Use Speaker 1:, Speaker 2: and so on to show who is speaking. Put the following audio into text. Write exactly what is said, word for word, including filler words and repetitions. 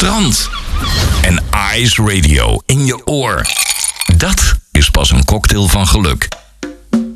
Speaker 1: strand. En Ice Radio in je oor. Dat is pas een cocktail van geluk.